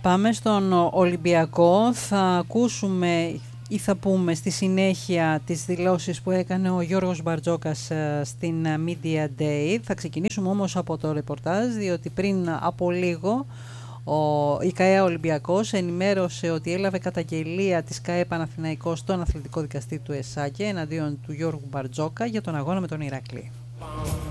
Πάμε στον Ολυμπιακό. Θα ακούσουμε ή θα πούμε στη συνέχεια τις δηλώσεις που έκανε ο Γιώργος Μπαρτζόκας στην Media Day. Θα ξεκινήσουμε όμως από το ρεπορτάζ, διότι πριν από λίγο η ΚΑΕ Ολυμπιακός ενημέρωσε ότι έλαβε καταγγελία της ΚΑΕ Παναθηναϊκός στον Αθλητικό Δικαστή του ΕΣΑΚΕ εναντίον του Γιώργου Μπαρτζόκα για τον αγώνα με τον Ηρακλή.